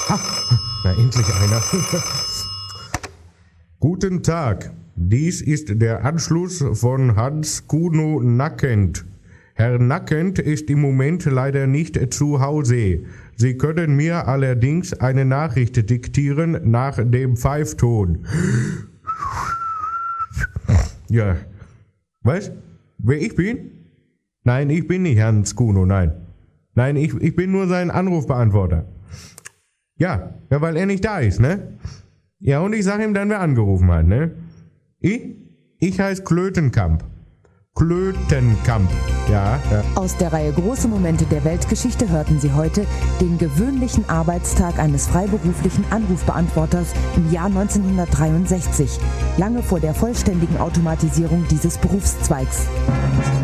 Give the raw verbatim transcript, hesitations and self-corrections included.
Ha, na, endlich einer. Guten Tag, dies ist der Anschluss von Hans Kuno Nackend. Herr Nackend ist im Moment leider nicht zu Hause. Sie können mir allerdings eine Nachricht diktieren nach dem Pfeifton. Ja. Was? Wer ich bin? Nein, ich bin nicht Hans Kuno, nein. Nein, ich, ich bin nur sein Anrufbeantworter. Ja, ja, weil er nicht da ist, ne? Ja, und ich sag ihm dann, wer angerufen hat, ne? Ich? Ich heiße Klötenkamp. Klötenkamp, ja, ja. Aus der Reihe Große Momente der Weltgeschichte hörten Sie heute den gewöhnlichen Arbeitstag eines freiberuflichen Anrufbeantworters im Jahr neunzehnhundertdreiundsechzig, lange vor der vollständigen Automatisierung dieses Berufszweigs.